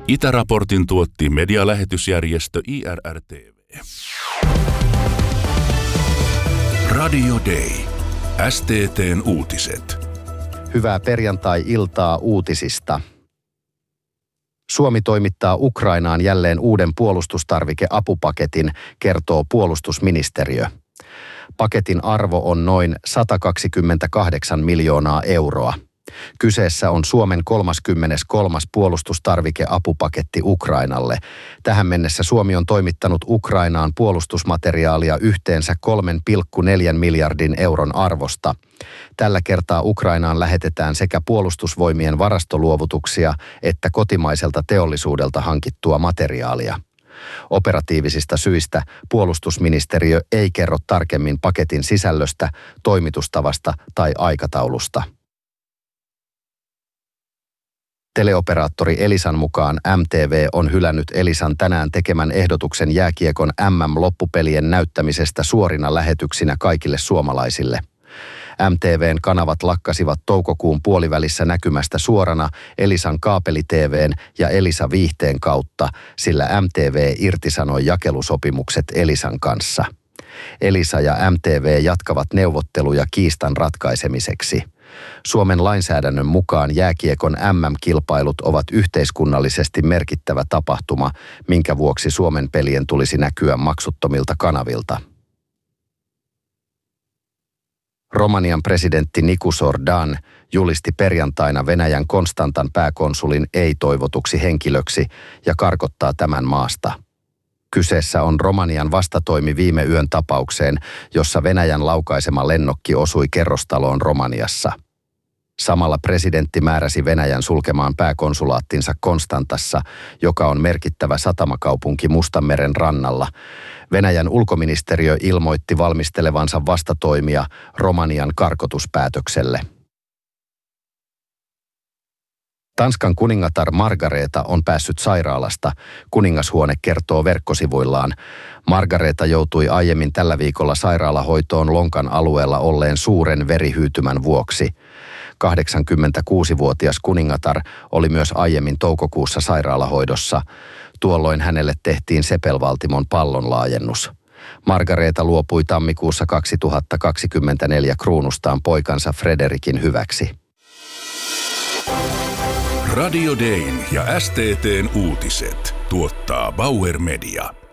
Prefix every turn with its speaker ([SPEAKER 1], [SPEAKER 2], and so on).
[SPEAKER 1] Itäraportin tuotti medialähetysjärjestö IRR-TV. Radio Day. STT:n uutiset.
[SPEAKER 2] Hyvää perjantai-iltaa uutisista. Suomi toimittaa Ukrainaan jälleen uuden puolustustarvike-apupaketin, kertoo puolustusministeriö. Paketin arvo on noin 128 miljoonaa euroa. Kyseessä on Suomen 33. puolustustarvike-apupaketti Ukrainalle. Tähän mennessä Suomi on toimittanut Ukrainaan puolustusmateriaalia yhteensä 3,4 miljardin euron arvosta. Tällä kertaa Ukrainaan lähetetään sekä puolustusvoimien varastoluovutuksia että kotimaiselta teollisuudelta hankittua materiaalia. Operatiivisista syistä puolustusministeriö ei kerro tarkemmin paketin sisällöstä, toimitustavasta tai aikataulusta. Teleoperaattori Elisan mukaan MTV on hylännyt Elisan tänään tekemän ehdotuksen jääkiekon MM-loppupelien näyttämisestä suorina lähetyksinä kaikille suomalaisille. MTVn kanavat lakkasivat toukokuun puolivälissä näkymästä suorana Elisan kaapeli-TVn ja Elisa Viihteen kautta, sillä MTV irtisanoi jakelusopimukset Elisan kanssa. Elisa ja MTV jatkavat neuvotteluja kiistan ratkaisemiseksi. Suomen lainsäädännön mukaan jääkiekon MM-kilpailut ovat yhteiskunnallisesti merkittävä tapahtuma, minkä vuoksi Suomen pelien tulisi näkyä maksuttomilta kanavilta. Romanian presidentti Nicu Sordan julisti perjantaina Venäjän Konstantan pääkonsulin ei-toivotuksi henkilöksi ja karkottaa tämän maasta. Kyseessä on Romanian vastatoimi viime yön tapaukseen, jossa Venäjän laukaisema lennokki osui kerrostaloon Romaniassa. Samalla presidentti määräsi Venäjän sulkemaan pääkonsulaattinsa Konstantassa, joka on merkittävä satamakaupunki Mustanmeren rannalla. Venäjän ulkoministeriö ilmoitti valmistelevansa vastatoimia Romanian karkotuspäätökselle. Tanskan kuningatar Margareta on päässyt sairaalasta, kuningashuone kertoo verkkosivuillaan. Margareta joutui aiemmin tällä viikolla sairaalahoitoon lonkan alueella olleen suuren verihyytymän vuoksi. 86-vuotias kuningatar oli myös aiemmin toukokuussa sairaalahoidossa. Tuolloin hänelle tehtiin sepelvaltimon pallonlaajennus. Margareta luopui tammikuussa 2024 kruunustaan poikansa Frederikin hyväksi.
[SPEAKER 1] Radio Dayn ja STT:n uutiset tuottaa Bauer Media.